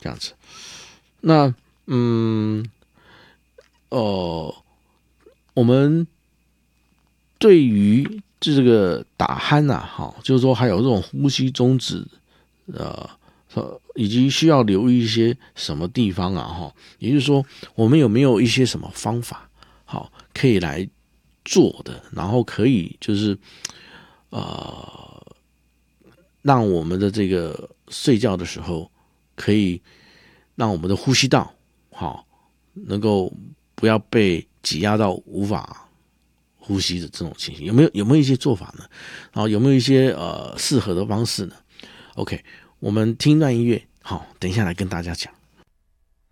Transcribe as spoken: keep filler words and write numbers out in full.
这样子。那嗯呃，我们对于这个打鼾啊，哈，就是说还有这种呼吸中止，呃。以及需要留意一些什么地方啊？哈，也就是说，我们有没有一些什么方法，好，可以来做的，然后可以就是呃，让我们的这个睡觉的时候，可以让我们的呼吸道好，能够不要被挤压到无法呼吸的这种情形，有没有有没有一些做法呢？然后有没有一些呃适合的方式呢？OK， 我们听一段音乐，好，等一下来跟大家讲。